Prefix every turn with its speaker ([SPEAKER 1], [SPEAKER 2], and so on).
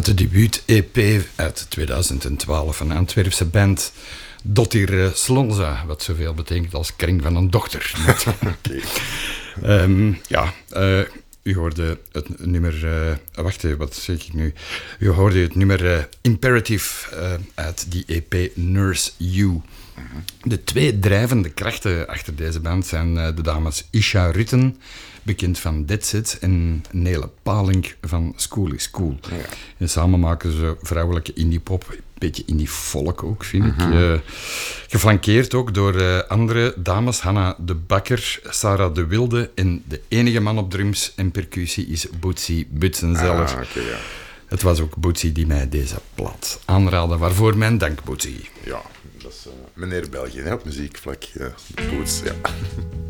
[SPEAKER 1] de debuut-EP uit 2012 van de Antwerpse band Dottir Slonza, wat zoveel betekent als kring van een dochter. Okay. U hoorde het nummer... wacht, wat zeg ik nu? U hoorde het nummer Imperative uit die EP Nurse You. De twee drijvende krachten achter deze band zijn de dames Isha Rutten, bekend van That's It, en Nele Palink van School is Cool. Ja. En samen maken ze vrouwelijke indie-pop, een beetje indie-folk ook, vind ik. Geflankeerd ook door andere dames, Hanna de Bakker, Sarah de Wilde, en de enige man op drums en percussie is Bootsy Butsen zelf.
[SPEAKER 2] Okay, ja.
[SPEAKER 1] Het was ook Bootsy die mij deze plaat aanraadde, waarvoor mijn dank, Bootsy.
[SPEAKER 2] Ja, dat is meneer België, hè, op muziekvlak. Ja, Boots, ja.